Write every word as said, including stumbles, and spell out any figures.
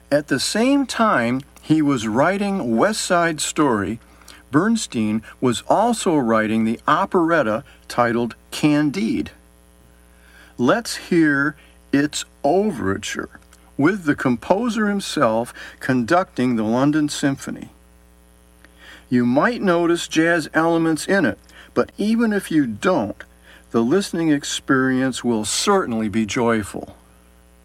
At the same time he was writing West Side Story, Bernstein was also writing the operetta titled Candide. Let's hear its overture, with the composer himself conducting the London Symphony. You might notice jazz elements in it, but even if you don't, the listening experience will certainly be joyful.